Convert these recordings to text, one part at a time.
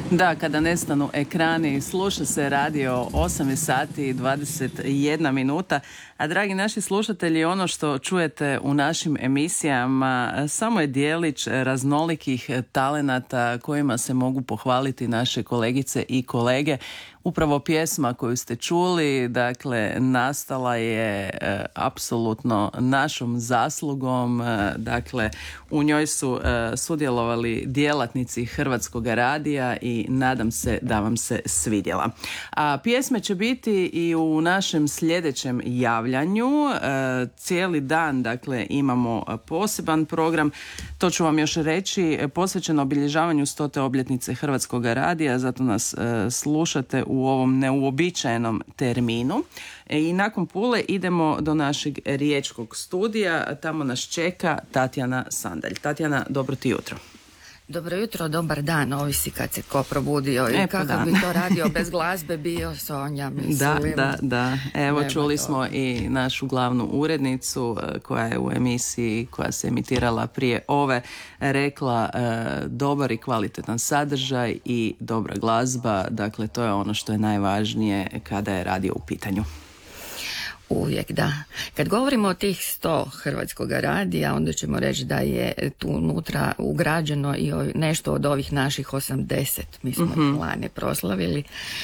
Da, kada nestanu ekrani, sluša se radio 8 sati i 21 minuta, a dragi naši slušatelji, ono što čujete u našim emisijama samo je dijelić raznolikih talenata kojima se mogu pohvaliti naše kolegice i kolege. Upravo pjesma koju ste čuli, dakle, nastala je apsolutno našom zaslugom, dakle, u njoj su sudjelovali djelatnici Hrvatskog radija i nadam se da vam se svidjela. A pjesme će biti i u našem sljedećem javljanju. Cijeli dan, dakle, imamo poseban program, to ću vam još reći, posvećeno obilježavanju 100. obljetnice Hrvatskog radija, zato nas slušate u ovom neuobičajenom terminu. I nakon Pule idemo do našeg riječkog studija, tamo nas čeka Tatjana Sandalj. Tatjana, dobro ti jutro. Dobro jutro, dobar dan, ovisi kad se ko probudio i kako bi to radio bez glazbe bio, Sonja, mislim. Da. Evo, čuli smo i našu glavnu urednicu koja je u emisiji koja se emitirala prije ove rekla dobar i kvalitetan sadržaj i dobra glazba, dakle to je ono što je najvažnije kada je radio u pitanju. Uvijek, da. Kad govorimo o tih 100 Hrvatskog radija, onda ćemo reći da je tu unutra ugrađeno i nešto od ovih naših 80. Mi smo ih lani proslavili.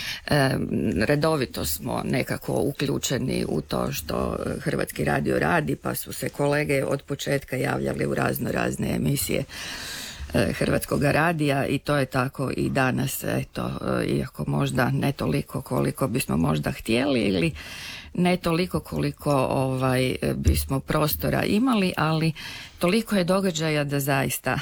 Redovito smo nekako uključeni u to što Hrvatski radio radi, pa su se kolege od početka javljali u razne emisije Hrvatskog radija i to je tako i danas, eto, iako možda ne toliko koliko bismo možda htjeli ili ne toliko koliko bismo prostora imali, ali toliko je događaja da zaista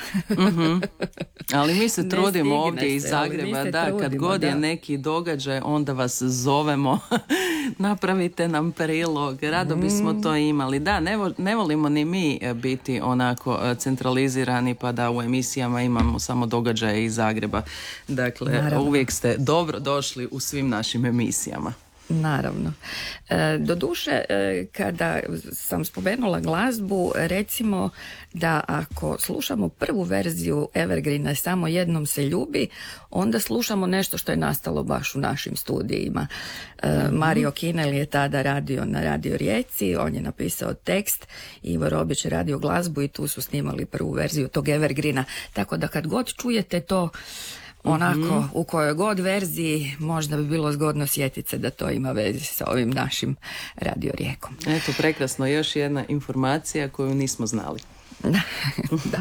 ali mi se trudimo ovdje iz Zagreba, da, kad god je neki događaj onda vas zovemo napravite nam prilog, rado bismo to imali. Da, ne volimo ni mi biti onako centralizirani pa da u emisijama imamo samo događaje iz Zagreba, dakle naravno. Uvijek ste dobro došli u svim našim emisijama. Naravno. Doduše, kada sam spomenula glazbu, recimo da ako slušamo prvu verziju Evergreena Samo jednom se ljubi, onda slušamo nešto što je nastalo baš u našim studijima. Mario Kinel je tada radio na Radio Rijeci, on je napisao tekst, Ivo Robić je radio glazbu i tu su snimali prvu verziju tog Evergreena. Tako da kad god čujete to onako u kojoj god verziji, možda bi bilo zgodno sjetiti se da to ima veze sa ovim našim Radio Rijekom. Eto, prekrasno, još jedna informacija koju nismo znali. Da.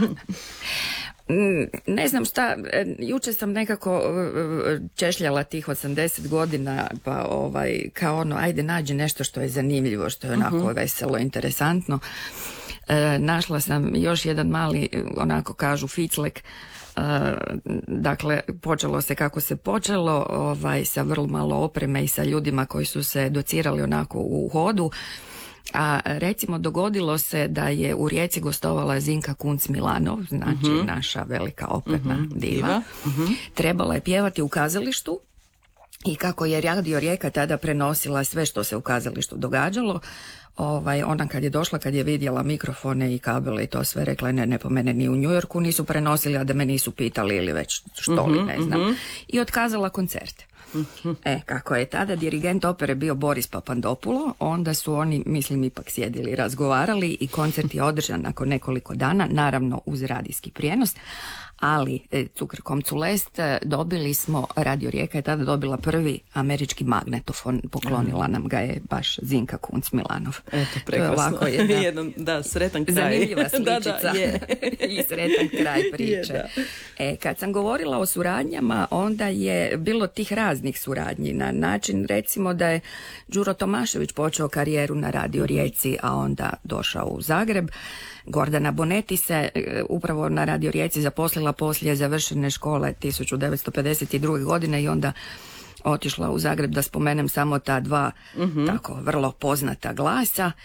Ne znam šta, jučer sam nekako češljala tih 80 godina, pa kao ono, ajde nađi nešto što je zanimljivo, što je onako veselo, interesantno. Našla sam još jedan mali, onako kažu, ficlek. Dakle, počelo se kako se počelo, sa vrlo malo opreme i sa ljudima koji su se docirali onako u hodu. A recimo dogodilo se da je u Rijeci gostovala Zinka Kunc-Milanov, znači naša velika operna diva. Trebala je pjevati u kazalištu i kako je Radio Rijeka tada prenosila sve što se u kazalištu događalo, ona kad je došla, kad je vidjela mikrofone i kabele i to sve, rekla ne, po mene ni u New Yorku nisu prenosili, a da me nisu pitali ili već što li, ne znam. I otkazala koncerte. Kako je tada dirigent opere bio Boris Papandopulo, onda su oni, mislim, ipak sjedili i razgovarali i koncert je održan nakon nekoliko dana, naravno uz radijski prijenos, ali Cukrkom Culest dobili smo, Radio Rijeka je tada dobila prvi američki magnetofon, poklonila nam ga je baš Zinka Kunc-Milanov. Eto, prekrasno. To je jedan, sretan kraj. Zanimljiva sličica i sretan kraj priče. Je, kad sam govorila o suradnjama, onda je bilo tih raznih suradnji na način, recimo da je Đuro Tomašević počeo karijeru na Radio Rijeci, a onda došao u Zagreb. Gordana Bonetti se upravo na Radio Rijeci zaposlila poslije završene škole 1952. godine i onda otišla u Zagreb, da spomenem samo ta dva tako vrlo poznata glasa.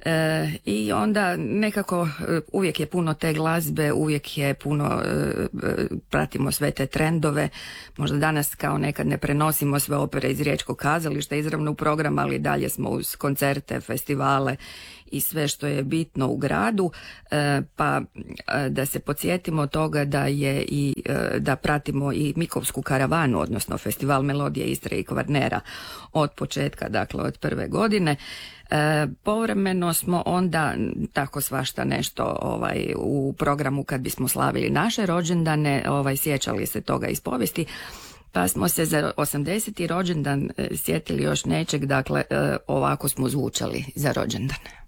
I onda nekako uvijek je puno te glazbe, uvijek je puno, pratimo sve te trendove. Možda danas kao nekad ne prenosimo sve opere iz Riječkog kazališta izravno u program, ali dalje smo uz koncerte, festivale i sve što je bitno u gradu, pa da se podsjetimo toga da je i da pratimo i Mikovsku karavanu, odnosno Festival melodije Istre i Kvarnera od početka, dakle od prve godine. Povremeno smo onda tako svašta nešto u programu kad bismo slavili naše rođendane, sjećali se toga iz povijesti. Pa smo se za 80. rođendan sjetili još nečeg, dakle ovako smo zvučali za rođendan.